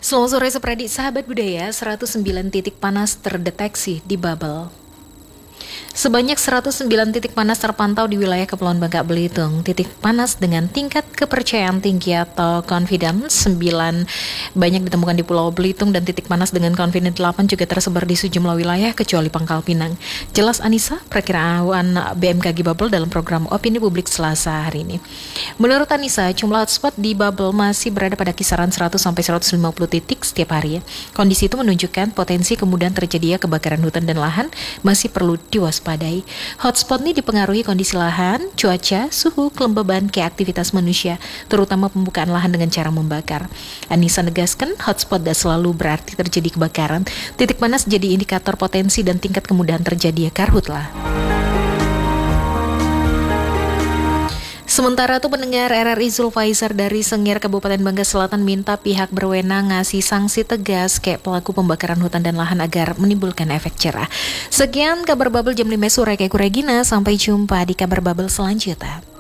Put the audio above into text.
Selamat sore Supradik, sahabat budaya. 109 titik panas terdeteksi di Babel. Sebanyak 109 titik panas terpantau di wilayah Kepulauan Bangka Belitung. Titik panas dengan tingkat kepercayaan tinggi atau confidence 9 banyak ditemukan di Pulau Belitung, dan titik panas dengan confidence 8 juga tersebar di sejumlah wilayah kecuali Pangkal Pinang. Jelas Anissa, perkiraan BMKG Babel dalam program Opini Publik Selasa hari ini. Menurut Anissa, jumlah hotspot di Babel masih berada pada kisaran 100 sampai 150 titik setiap hari. Kondisi itu menunjukkan potensi kemudahan terjadinya kebakaran hutan dan lahan masih perlu diwaspadai. Hotspot ini dipengaruhi kondisi lahan, cuaca, suhu, kelembaban, ke aktivitas manusia, terutama pembukaan lahan dengan cara membakar. Anissa negaskan, hotspot tidak selalu berarti terjadi kebakaran. Titik panas jadi indikator potensi dan tingkat kemudahan terjadinya karhutlah. Sementara itu, pendengar RRI Zulfaizar dari Sengir Kabupaten Bangka Selatan minta pihak berwenang ngasih sanksi tegas ke pelaku pembakaran hutan dan lahan agar menimbulkan efek cerah. Sekian kabar Babel jam 5 sore, Keku Regina. Sampai jumpa di kabar Babel selanjutnya.